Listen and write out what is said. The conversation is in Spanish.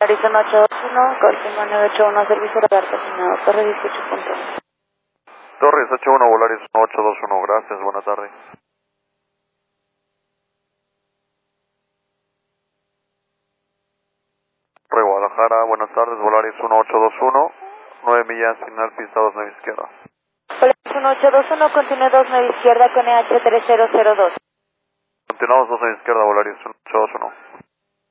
Arizona 821, Golfima 981, servicio radar asignado, Torre 18.1. Torres 81, Volaris 1821, gracias, buena tarde. Guadalajara, buenas tardes, Volaris 1821, 9 millas, final pista 29 izquierda. Volaris 1821, continúe 29 izquierda con EH 3002. Continuamos 29 izquierda, Volaris 1821.